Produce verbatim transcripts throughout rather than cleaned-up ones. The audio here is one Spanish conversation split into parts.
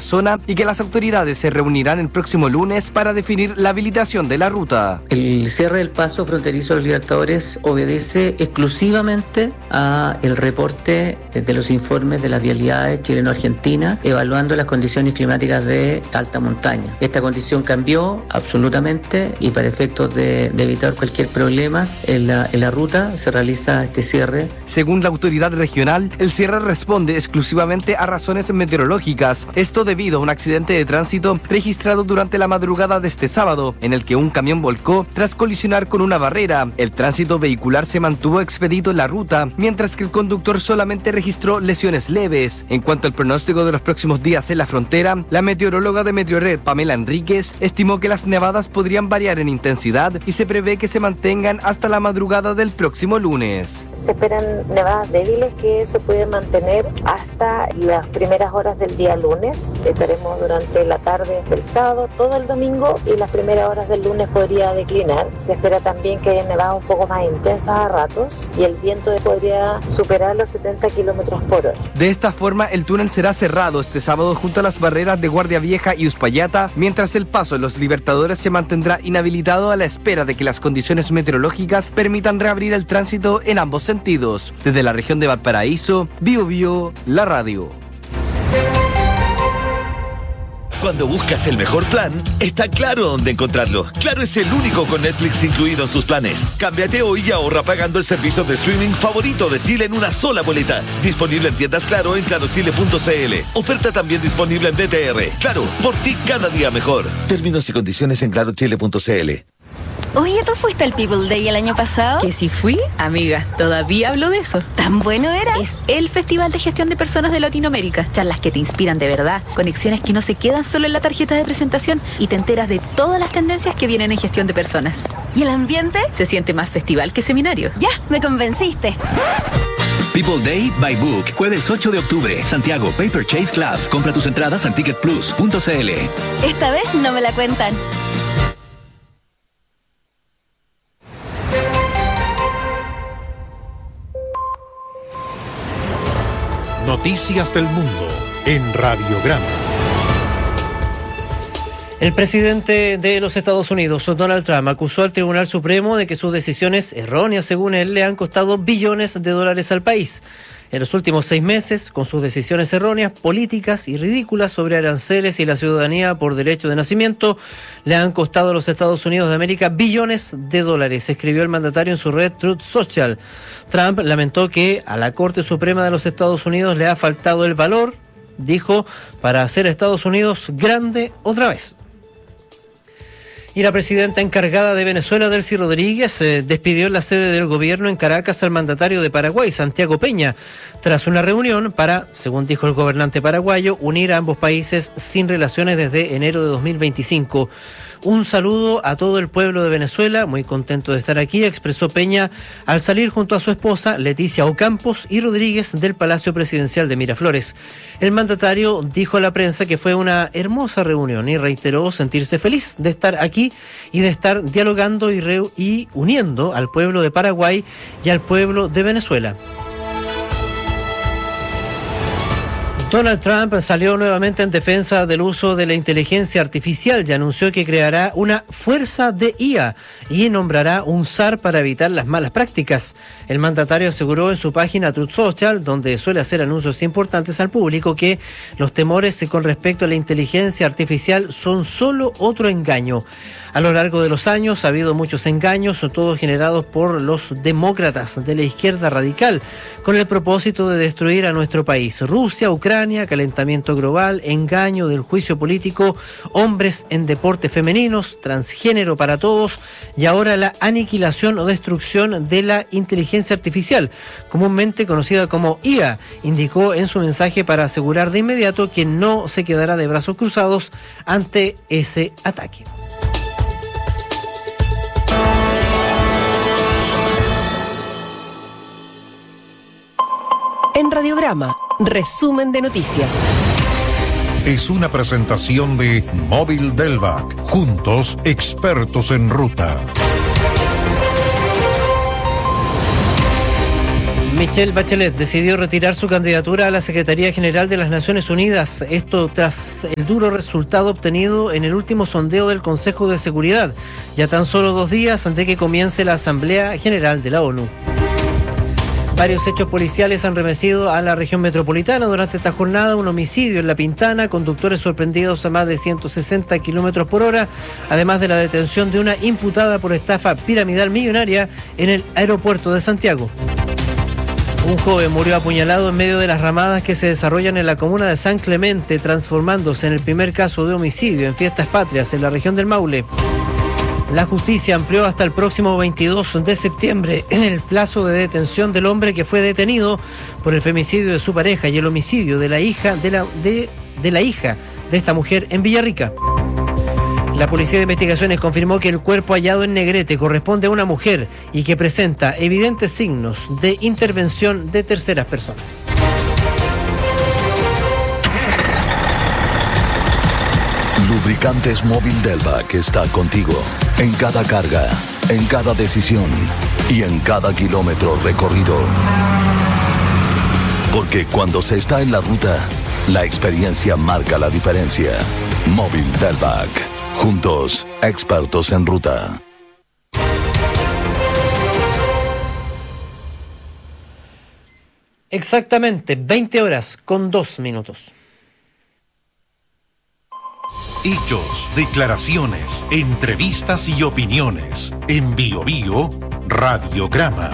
zona y que las autoridades se reunirán el próximo lunes para definir la habilitación de la ruta. El cierre del paso fronterizo de los Libertadores obedece exclusivamente a el reporte de los informes de las vialidades chileno-argentina evaluando las condiciones climáticas de alta montaña. Esta condición cambió absolutamente y para efectos de, de evitar cualquier problema en la, en la ruta se realiza este cierre. Según la autoridad regional, el cierre responde exclusivamente a razones meteorológicas. Esto debido a un accidente de tránsito registrado durante la madrugada de este sábado, en el que un camión volcó tras colisionar con una barrera. El tránsito vehicular se mantuvo expedito en la ruta, mientras que el conductor solamente registró lesiones leves. En cuanto al pronóstico de los próximos días en la frontera, la meteoróloga de Meteorred, Pamela Enríquez, estimó que las nevadas podrían variar en intensidad y se prevé que se mantengan hasta la madrugada del próximo lunes. Se esperan nevadas débiles que se pueden mantener hasta las primeras horas del día lunes. Estaremos durante la tarde del sábado, todo el domingo y las primeras horas del lunes podría declinar. Se espera también que haya nevadas un poco más intensas a ratos y el viento podría superar los setenta kilómetros por hora. De esta forma, el túnel será cerrado este sábado junto a las barreras de Guardia Vieja y Uspallata, mientras el paso de los Libertadores se mantendrá inhabilitado a la espera de que las condiciones meteorológicas permitan reabrir el tránsito en ambos sentidos. Desde la región de Valparaíso, Bio Bio, la radio. Cuando buscas el mejor plan, está claro dónde encontrarlo. Claro es el único con Netflix incluido en sus planes. Cámbiate hoy y ahorra pagando el servicio de streaming favorito de Chile en una sola boleta. Disponible en tiendas Claro en claro chile punto c l. Oferta también disponible en B T R. Claro, por ti cada día mejor. Términos y condiciones en claro chile punto c l. Oye, ¿tú fuiste al People Day el año pasado? Que si fui, amiga, todavía hablo de eso. ¿Tan bueno era? Es el Festival de Gestión de Personas de Latinoamérica. Charlas que te inspiran de verdad, conexiones que no se quedan solo en la tarjeta de presentación y te enteras de todas las tendencias que vienen en gestión de personas. ¿Y el ambiente? Se siente más festival que seminario. Ya, me convenciste. People Day by Book, jueves ocho de octubre, Santiago Paper Chase Club. Compra tus entradas en ticket plus punto c l. Esta vez no me la cuentan. Noticias del Mundo en Radiograma. El presidente de los Estados Unidos, Donald Trump, acusó al Tribunal Supremo de que sus decisiones erróneas, según él, le han costado billones de dólares al país. En los últimos seis meses, con sus decisiones erróneas, políticas y ridículas sobre aranceles y la ciudadanía por derecho de nacimiento, le han costado a los Estados Unidos de América billones de dólares, escribió el mandatario en su red Truth Social. Trump lamentó que a la Corte Suprema de los Estados Unidos le ha faltado el valor, dijo, para hacer a Estados Unidos grande otra vez. Y la presidenta encargada de Venezuela, Delcy Rodríguez, eh, despidió en la sede del gobierno en Caracas al mandatario de Paraguay, Santiago Peña, tras una reunión para, según dijo el gobernante paraguayo, unir a ambos países sin relaciones desde enero de dos mil veinticinco. Un saludo a todo el pueblo de Venezuela, muy contento de estar aquí, expresó Peña al salir junto a su esposa Leticia Ocampos y Rodríguez del Palacio Presidencial de Miraflores. El mandatario dijo a la prensa que fue una hermosa reunión y reiteró sentirse feliz de estar aquí y de estar dialogando y, re- y uniendo al pueblo de Paraguay y al pueblo de Venezuela. Donald Trump salió nuevamente en defensa del uso de la inteligencia artificial y anunció que creará una fuerza de I A y nombrará un S A R para evitar las malas prácticas. El mandatario aseguró en su página Truth Social, donde suele hacer anuncios importantes al público, que los temores con respecto a la inteligencia artificial son solo otro engaño. A lo largo de los años ha habido muchos engaños, todos generados por los demócratas de la izquierda radical, con el propósito de destruir a nuestro país. Rusia, Ucrania, calentamiento global, engaño del juicio político, hombres en deportes femeninos, transgénero para todos y ahora la aniquilación o destrucción de la inteligencia artificial, comúnmente conocida como I A, indicó en su mensaje para asegurar de inmediato que no se quedará de brazos cruzados ante ese ataque. En Radiograma, resumen de noticias. Es una presentación de Móvil Delvac. Juntos, expertos en ruta. Michelle Bachelet decidió retirar su candidatura a la Secretaría General de las Naciones Unidas, esto tras el duro resultado obtenido en el último sondeo del Consejo de Seguridad, ya tan solo dos días antes de que comience la Asamblea General de la ONU. Varios hechos policiales han remecido a la región metropolitana durante esta jornada: un homicidio en La Pintana, conductores sorprendidos a más de ciento sesenta kilómetros por hora, además de la detención de una imputada por estafa piramidal millonaria en el aeropuerto de Santiago. Un joven murió apuñalado en medio de las ramadas que se desarrollan en la comuna de San Clemente, transformándose en el primer caso de homicidio en fiestas patrias en la región del Maule. La justicia amplió hasta el próximo veintidós de septiembre el plazo de detención del hombre que fue detenido por el femicidio de su pareja y el homicidio de la hija de la, de, de la hija de esta mujer en Villarrica. La Policía de Investigaciones confirmó que el cuerpo hallado en Negrete corresponde a una mujer y que presenta evidentes signos de intervención de terceras personas. Lubricantes Móvil Delvac está contigo en cada carga, en cada decisión y en cada kilómetro recorrido. Porque cuando se está en la ruta, la experiencia marca la diferencia. Móvil Delvac. Juntos, expertos en ruta. Exactamente, veinte horas con dos minutos. Hechos, declaraciones, entrevistas y opiniones. En Bio Bio, Radiograma.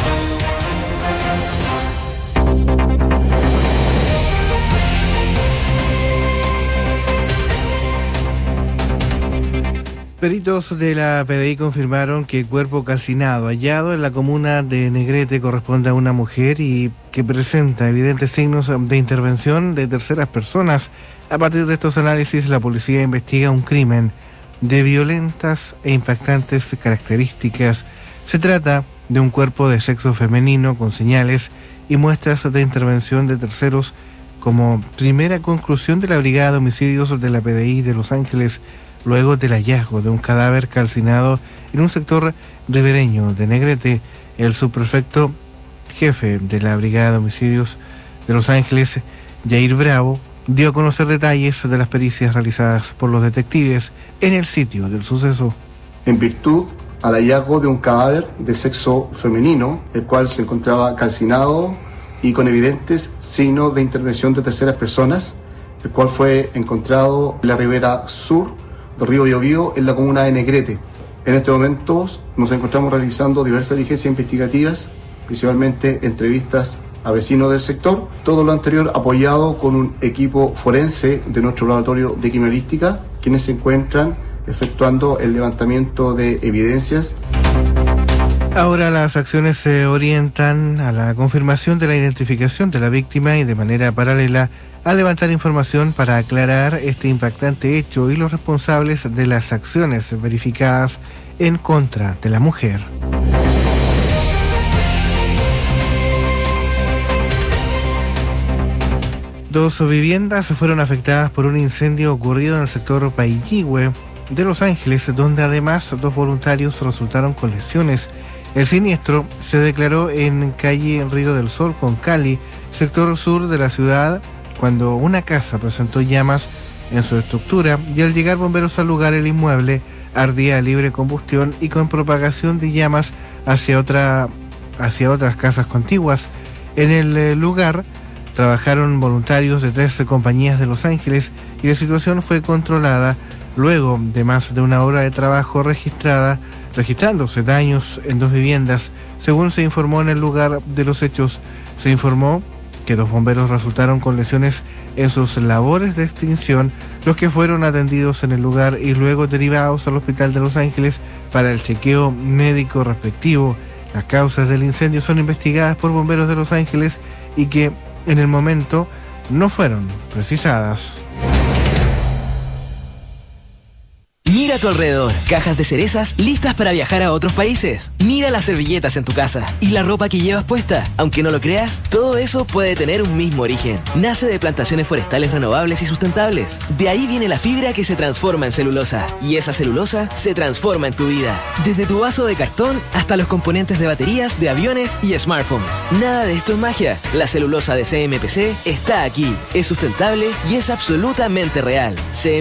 Peritos de la P D I confirmaron que el cuerpo calcinado hallado en la comuna de Negrete corresponde a una mujer y que presenta evidentes signos de intervención de terceras personas. A partir de estos análisis, la policía investiga un crimen de violentas e impactantes características. Se trata de un cuerpo de sexo femenino con señales y muestras de intervención de terceros como primera conclusión de la Brigada de Homicidios de la P D I de Los Ángeles, luego del hallazgo de un cadáver calcinado en un sector ribereño de Negrete. El subprefecto jefe de la Brigada de Homicidios de Los Ángeles, Jair Bravo, dio a conocer detalles de las pericias realizadas por los detectives en el sitio del suceso. En virtud al hallazgo de un cadáver de sexo femenino, el cual se encontraba calcinado y con evidentes signos de intervención de terceras personas, el cual fue encontrado en la ribera sur del río Biobío, en la comuna de Negrete. En este momento nos encontramos realizando diversas diligencias investigativas, principalmente entrevistas a vecinos del sector, todo lo anterior apoyado con un equipo forense de nuestro laboratorio de criminalística, quienes se encuentran efectuando el levantamiento de evidencias. Ahora las acciones se orientan a la confirmación de la identificación de la víctima y de manera paralela a levantar información para aclarar este impactante hecho y los responsables de las acciones verificadas en contra de la mujer. Dos viviendas fueron afectadas por un incendio ocurrido en el sector Pailligüe de Los Ángeles, donde además dos voluntarios resultaron con lesiones. El siniestro se declaró en calle Río del Sol con Cali, sector sur de la ciudad, cuando una casa presentó llamas en su estructura y al llegar bomberos al lugar el inmueble ardía a libre combustión y con propagación de llamas hacia, otra, hacia otras casas contiguas. En el lugar trabajaron voluntarios de tres compañías de Los Ángeles y la situación fue controlada luego de más de una hora de trabajo registrada, registrándose daños en dos viviendas. Según se informó en el lugar de los hechos, se informó que dos bomberos resultaron con lesiones en sus labores de extinción, los que fueron atendidos en el lugar y luego derivados al Hospital de Los Ángeles para el chequeo médico respectivo. Las causas del incendio son investigadas por bomberos de Los Ángeles y que en el momento no fueron precisadas. Mira Mira a tu alrededor, cajas de cerezas listas para viajar a otros países. Mira las servilletas en tu casa y la ropa que llevas puesta. Aunque no lo creas, todo eso puede tener un mismo origen. Nace de plantaciones forestales renovables y sustentables. De ahí viene la fibra que se transforma en celulosa. Y esa celulosa se transforma en tu vida. Desde tu vaso de cartón hasta los componentes de baterías, de aviones y smartphones. Nada de esto es magia. La celulosa de C M P C está aquí. Es sustentable y es absolutamente real.